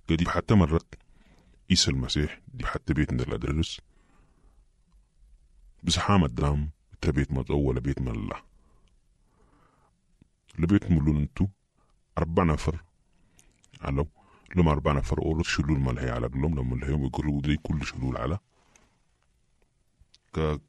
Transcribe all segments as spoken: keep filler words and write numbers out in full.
قد حتى مرت عيسى المسيح دي حتى بيت من الأدرس بزحام الدرام تبيت مزو ولا بيت من الله لبيت ملون انتو أربع نفر علو لما أربع نفر أورد شلول ملهي على قلوم لما الهيوم يقولوا دي كل شلول على ك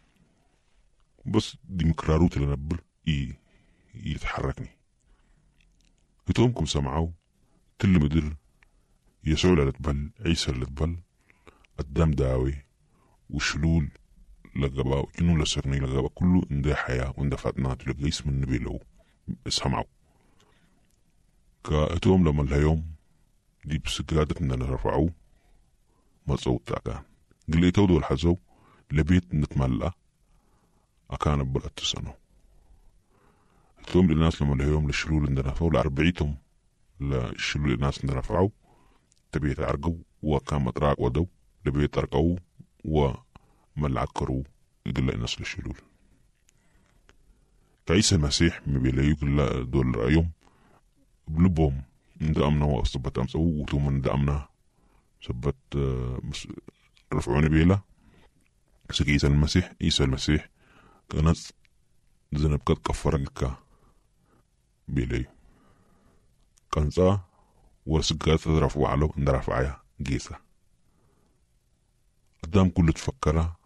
بس دي مكراروت اللي نبر ي... يتحركني هتومكم سمعوا تل مدر يسوع اللي تبل عيسى اللي تبل الدم داوي وشلول لقبا وجنون لسرني لقبا كله عنده حياة وعنده فاتنات لقى اسم النبي له سمعوا كأتوم لما الهيوم دي بسقادة إننا رفعوا ما صوت تاكان قليتو دول حزو لبيت نتملأ أكان بلقت سنة أتوم للناس لما الهيوم للشلول عندنا رفعوا لأربعيتهم للشلول الناس عندنا رفعوا تبيت أرقوا وكان مطراق ودو لبيت أرقوا وملعكروا يقل الناس للشلول كعيسى المسيح مبيلا يقول دول رأيهم بلبهم عند أمنا وأصبت أمس أو وتوم عند أمنا سبت رفعوني بيلا سك عيسى المسيح عيسى المسيح كانت زنب قد كفرك بيلي كان صا ورسقات ترفعوا على عند رفعها جيسة قدام كله تفكره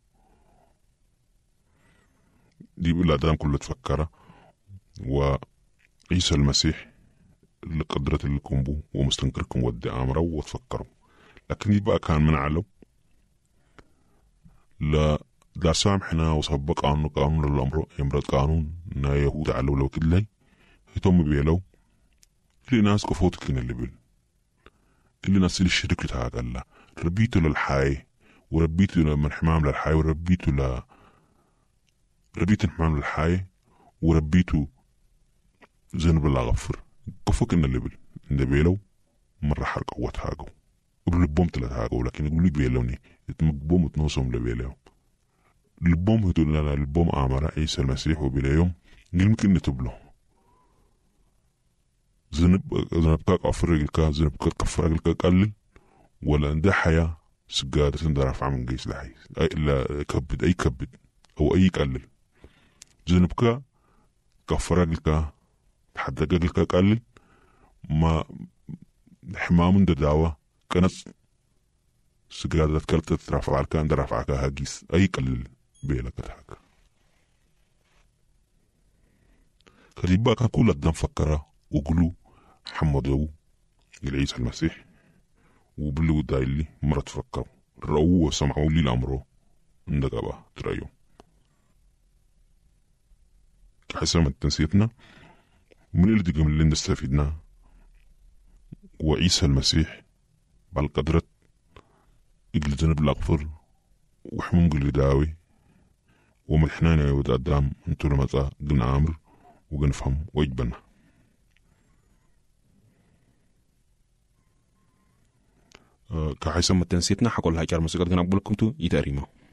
دي بلا قدام كله تفكره وعيسى المسيح اللي قدرت لكم بو ومستنكركم ودي أمروا وتفكروا لكن يبقى كان من علو لا لا سامحنا وسبق قانون قانون الأمر يمرض قانون نا يهود علو لو كدلي يتم بيلو اللي ناس كفوت كن اللي بيل اللي ناس اللي الشرك لتاعك الله ربيته للحي وربيته من حمام للحي وربيته ل ربيته حمام للحي وربيته زنب الله غفر كفوك إن اللي بيل إن بيلو مرة حرق قوة هاجو وبلبوم تلات هاجو لكن يقول لك بيلوني يتمقبوم وتنوصهم لبيلو البوم هدول لنا البوم أمر عيسى المسيح وبيليوم يمكن نتبله زنب زنب كاك أفرق الكا زنب كاك كفرق الكا قلل ولا عنده حياة سجادة تندرف عن جيس لحي أي لا كبد أي كبد أو أي قلل زنب كا كفرق الكا حدق الكا قلل ما حمام دداوة كانت سجادة كرت ترفع على كان درفع كا هجيس أي قلل بيلا كتاك كذبا كان كل الدم فكره وقلوا حمدوا لعيسى المسيح وبلو دايلي مرة تفكروا رأوا وسمعوا لي الأمر اندقبا ترأيهم كحسن من تنسيتنا من اللي دقم اللي نستفيدنا وعيسى المسيح بالقدرة يقل ذنب الأغفر وحمم قل داوي وملحنانا يود قدام انتو لمزا قلنا عامر وقنفهم ويجبنا أه كحيث ما تنسيتنا حقول هاي كار مسيقات قنا قبلكم تو يتاريمو